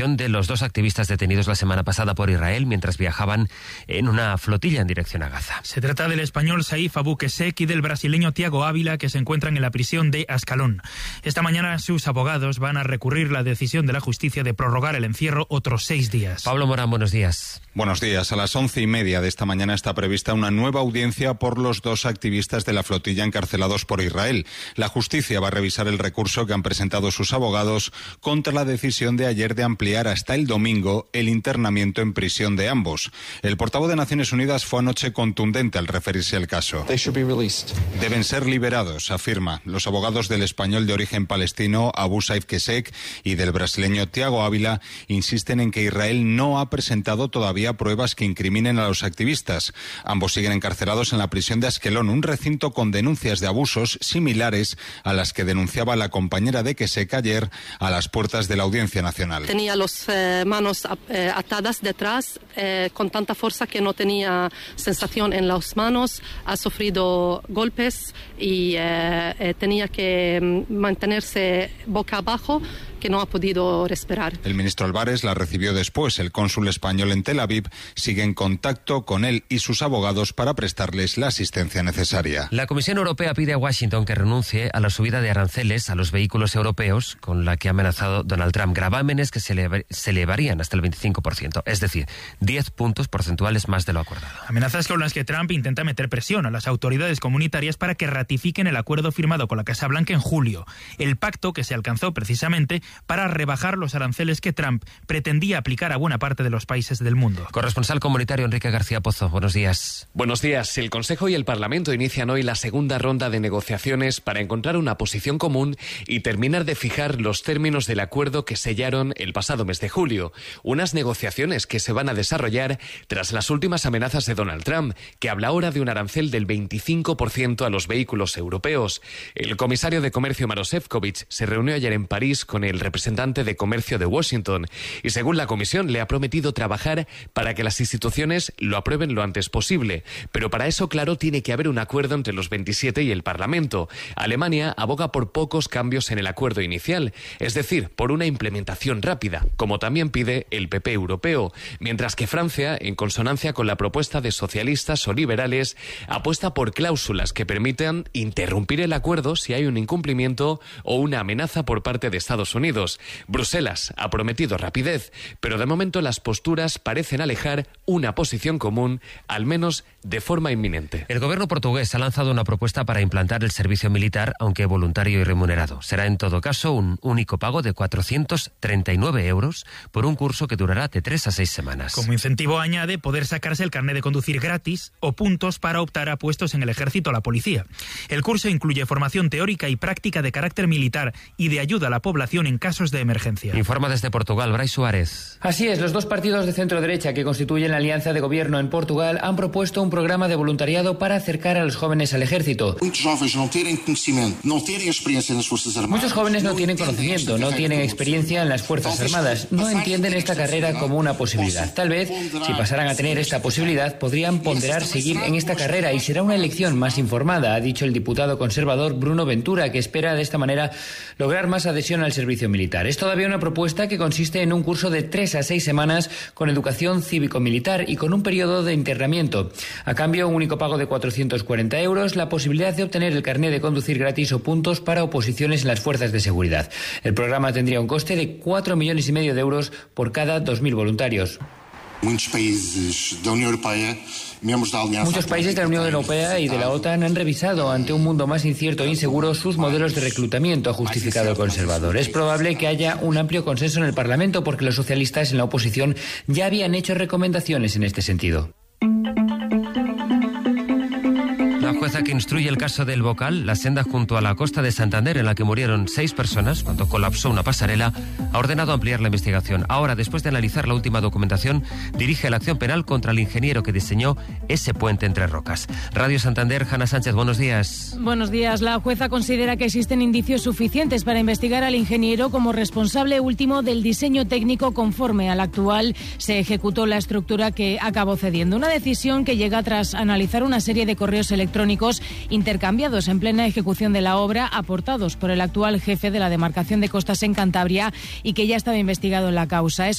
de los 2 activistas detenidos la semana pasada por Israel mientras viajaban en una flotilla en dirección a Gaza. Se trata del español Saif Abu Qusseq y del brasileño Tiago Ávila, que se encuentran en la prisión de Ascalón. Esta mañana sus abogados van a recurrir la decisión de la justicia de prorrogar el encierro otros 6 días. Pablo Morán, buenos días. Buenos días. A las 11:30 de esta mañana está prevista una nueva audiencia por los 2 activistas de la flotilla encarcelados por Israel. La justicia va a revisar el recurso que han presentado sus abogados contra la decisión de ayer de ampliar hasta el domingo el internamiento en prisión de ambos. El portavoz de Naciones Unidas fue anoche contundente al referirse al caso. Deben ser liberados, afirma. Los abogados del español de origen palestino Abu Saif Qusseq y del brasileño Tiago Ávila insisten en que Israel no ha presentado todavía pruebas que incriminen a los activistas. Ambos siguen encarcelados en la prisión de Askelón, un recinto con denuncias de abusos similares a las que denunciaba la compañera de Qusseq ayer a las puertas de la Audiencia Nacional. Tenía las manos atadas detrás con tanta fuerza que no tenía sensación en las manos, ha sufrido golpes y tenía que mantenerse boca abajo, que no ha podido respirar. El ministro Álvarez la recibió después. El cónsul español en Tel Aviv sigue en contacto con él y sus abogados para prestarles la asistencia necesaria. La Comisión Europea pide a Washington que renuncie a la subida de aranceles a los vehículos europeos con la que ha amenazado Donald Trump, gravámenes que se elevarían hasta el 25%, es decir, 10 puntos porcentuales más de lo acordado. Amenazas con las que Trump intenta meter presión a las autoridades comunitarias para que ratifiquen el acuerdo firmado con la Casa Blanca en julio. El pacto que se alcanzó precisamente para rebajar los aranceles que Trump pretendía aplicar a buena parte de los países del mundo. Corresponsal comunitario Enrique García Pozo, buenos días. Buenos días. El Consejo y el Parlamento inician hoy la segunda ronda de negociaciones para encontrar una posición común y terminar de fijar los términos del acuerdo que sellaron el pasado mes de julio. Unas negociaciones que se van a desarrollar tras las últimas amenazas de Donald Trump, que habla ahora de un arancel del 25% a los vehículos europeos. El comisario de Comercio Maroš Šefčovič se reunió ayer en París con el representante de Comercio de Washington y, según la Comisión, le ha prometido trabajar para que las instituciones lo aprueben lo antes posible. Pero para eso, claro, tiene que haber un acuerdo entre los 27 y el Parlamento. Alemania aboga por pocos cambios en el acuerdo inicial, es decir, por una implementación rápida, como también pide el PP europeo, mientras que Francia, en consonancia con la propuesta de socialistas o liberales, apuesta por cláusulas que permitan interrumpir el acuerdo si hay un incumplimiento o una amenaza por parte de Estados Unidos. Bruselas ha prometido rapidez, pero de momento las posturas parecen alejar una posición común, al menos de forma inminente. El gobierno portugués ha lanzado una propuesta para implantar el servicio militar, aunque voluntario y remunerado. Será en todo caso un único pago de 439 euros por un curso que durará de 3 a 6 semanas. Como incentivo añade poder sacarse el carnet de conducir gratis o puntos para optar a puestos en el ejército o la policía. El curso incluye formación teórica y práctica de carácter militar y de ayuda a la población en casos de emergencia. Informa desde Portugal, Brais Suárez. Así es, los 2 partidos de centro-derecha que constituyen la alianza de gobierno en Portugal han propuesto un programa de voluntariado para acercar a los jóvenes al ejército. Muchos jóvenes no tienen conocimiento, no tienen experiencia en las Fuerzas Armadas, no entienden esta carrera como una posibilidad. Tal vez, si pasaran a tener esta posibilidad, podrían ponderar seguir en esta carrera y será una elección más informada, ha dicho el diputado conservador Bruno Ventura, que espera de esta manera lograr más adhesión al servicio militar. Es todavía una propuesta que consiste en un curso de 3 a 6 semanas con educación cívico-militar y con un periodo de internamiento. A cambio, un único pago de 440 euros, la posibilidad de obtener el carnet de conducir gratis o puntos para oposiciones en las fuerzas de seguridad. El programa tendría un coste de 4,5 millones de euros por cada 2.000 voluntarios. Muchos países de la Unión Europea y de la OTAN han revisado, ante un mundo más incierto e inseguro, sus modelos de reclutamiento, ha justificado el conservador. Es probable que haya un amplio consenso en el Parlamento porque los socialistas en la oposición ya habían hecho recomendaciones en este sentido. La jueza que instruye el caso del Bocal, la senda junto a la costa de Santander en la que murieron 6 personas cuando colapsó una pasarela, ha ordenado ampliar la investigación. Ahora, después de analizar la última documentación, dirige la acción penal contra el ingeniero que diseñó ese puente entre rocas. Radio Santander, Hanna Sánchez, buenos días. Buenos días. La jueza considera que existen indicios suficientes para investigar al ingeniero como responsable último del diseño técnico conforme al actual. Se ejecutó la estructura que acabó cediendo. Una decisión que llega tras analizar una serie de correos electrónicos documentos intercambiados en plena ejecución de la obra, aportados por el actual jefe de la demarcación de costas en Cantabria y que ya estaba investigado en la causa.